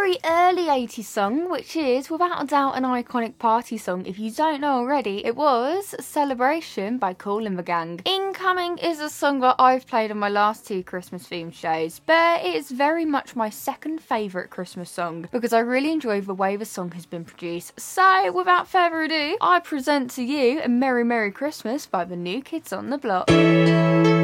very early 80s song, which is without a doubt an iconic party song. If you don't know already, it was Celebration by Kool and the Gang. Incoming is a song that I've played on my last 2 Christmas themed shows, but it is very much my second favourite Christmas song because I really enjoy the way the song has been produced. So without further ado, I present to you A Merry Merry Christmas by the New Kids on the Block.